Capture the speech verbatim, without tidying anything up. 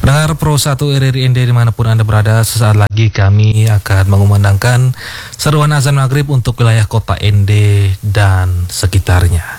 Pendengar Pro satu R R I N D dimanapun Anda berada, sesaat lagi kami akan mengumandangkan seruan azan maghrib untuk wilayah kota N D dan sekitarnya.